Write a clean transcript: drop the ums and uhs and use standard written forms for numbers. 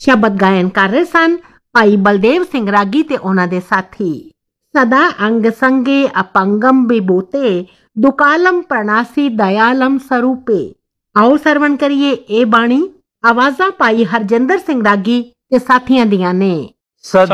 ਸ਼ਬਦ ਗਾਇਨ ਕਰ ਰਹੇ ਸਨ ਭਾਈ ਬਲਦੇਵ ਸਿੰਘ ਰਾਗੀ ਤੇ ਉਹਨਾਂ ਦੇ ਸਾਥੀ। ਸਦਾ ਅੰਗ ਸੰਗੇ ਅਪੰਗਮ ਵਿਭੂਤੇ ਦੁਕਾਲਮ ਪ੍ਰਣਾਸੀ ਦਇਆਲਮ ਸਰੂਪੇ। ਆਓ ਸਰਵਣ ਕਰੀਏ ਇਹ ਬਾਣੀ। ਆਵਾਜ਼ਾਂ ਭਾਈ ਹਰਜਿੰਦਰ ਸਿੰਘ ਰਾਗੀ ਤੇ ਸਾਥੀਆਂ ਦੀਆਂ ਨੇ। ਸਦਾ